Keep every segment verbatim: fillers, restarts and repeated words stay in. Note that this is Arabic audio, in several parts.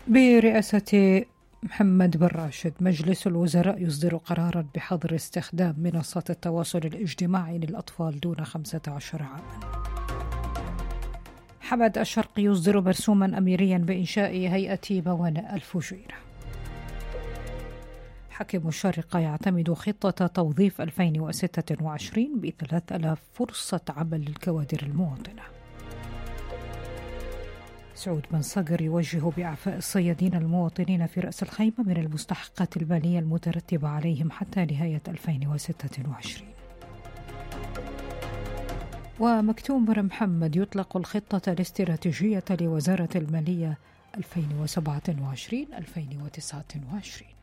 برئاسة محمد بن راشد، مجلس الوزراء يصدر قرارا بحظر استخدام منصات التواصل الاجتماعي للأطفال دون خمسة عشر عاما. حمد الشرقي يصدر مرسوما أميريا بإنشاء هيئة موانئ الفجيرة. حكم الشارقة يعتمد خطة توظيف ألفين وستة وعشرين بثلاث آلاف فرصة عمل للكوادر المواطنة. سعود بن صقر يوجه بإعفاء الصيادين المواطنين في رأس الخيمة من المستحقات المالية المترتبة عليهم حتى نهاية ألفين وستة وعشرين. ومكتوم بن محمد يطلق الخطة الاستراتيجية لوزارة المالية ألفين وسبعة وعشرين ألفين وتسعة وعشرين.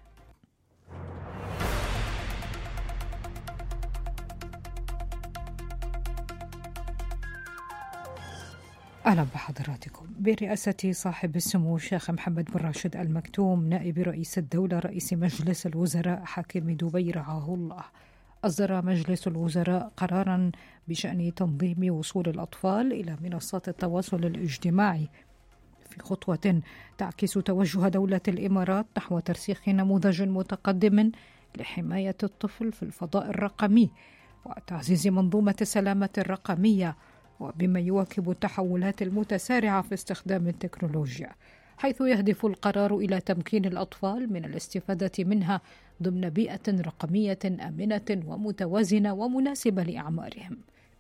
أهلا بحضراتكم. برئاسة صاحب السمو الشيخ محمد بن راشد آل مكتوم نائب رئيس الدولة رئيس مجلس الوزراء حاكم دبي رعاه الله، أصدر مجلس الوزراء قرارا بشأن تنظيم وصول الأطفال إلى منصات التواصل الاجتماعي في خطوة تعكس توجه دولة الإمارات نحو ترسيخ نموذج متقدم لحماية الطفل في الفضاء الرقمي وتعزيز منظومة السلامة الرقمية، وبما يواكب التحولات المتسارعة في استخدام التكنولوجيا، حيث يهدف القرار إلى تمكين الأطفال من الاستفادة منها ضمن بيئة رقمية آمنة ومتوازنة ومناسبة لأعمارهم.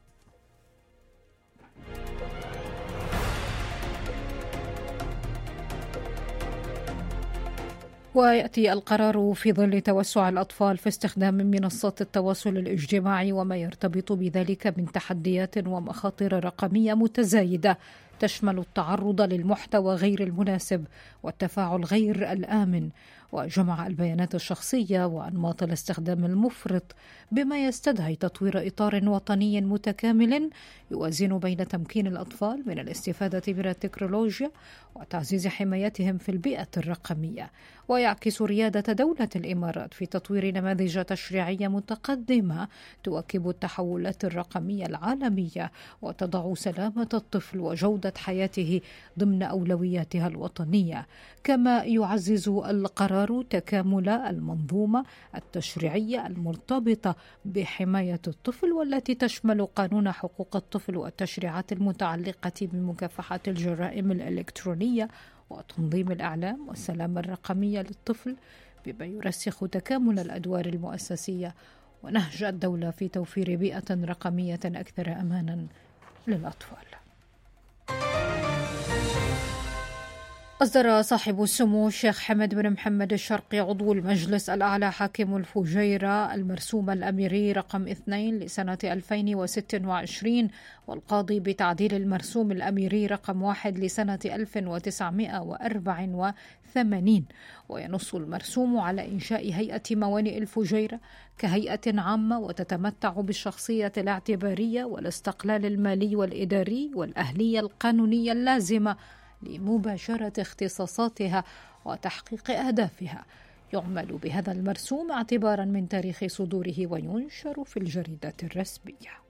ويأتي القرار في ظل توسع الأطفال في استخدام منصات التواصل الاجتماعي وما يرتبط بذلك من تحديات ومخاطر رقمية متزايدة تشمل التعرض للمحتوى غير المناسب والتفاعل غير الآمن وجمع البيانات الشخصية وأنماط الاستخدام المفرط، بما يستدعي تطوير إطار وطني متكامل يوازن بين تمكين الأطفال من الاستفادة من التكنولوجيا وتعزيز حمايتهم في البيئة الرقمية، ويعكس ريادة دولة الإمارات في تطوير نماذج تشريعية متقدمة تواكب التحولات الرقمية العالمية وتضع سلامة الطفل وجودة حياته ضمن أولوياتها الوطنية. كما يعزز القرار تكامل المنظومة التشريعية المرتبطة بحماية الطفل والتي تشمل قانون حقوق الطفل والتشريعات المتعلقة بمكافحة الجرائم الإلكترونية وتنظيم الإعلام والسلامة الرقمية للطفل، بما يرسخ تكامل الأدوار المؤسسية ونهج الدولة في توفير بيئة رقمية أكثر أمانا للأطفال. أصدر صاحب السمو الشيخ حمد بن محمد الشرقي عضو المجلس الأعلى حاكم الفجيرة المرسوم الأميري رقم اثنين لسنة ألفين وستة وعشرين، والقاضي بتعديل المرسوم الأميري رقم واحد لسنة ألف وتسعمائة وأربعة وثمانين. وينص المرسوم على إنشاء هيئة موانئ الفجيرة كهيئة عامة وتتمتع بالشخصية الاعتبارية والاستقلال المالي والإداري والأهلية القانونية اللازمة لمباشرة اختصاصاتها وتحقيق أهدافها. يعمل بهذا المرسوم اعتبارا من تاريخ صدوره وينشر في الجريدة الرسمية.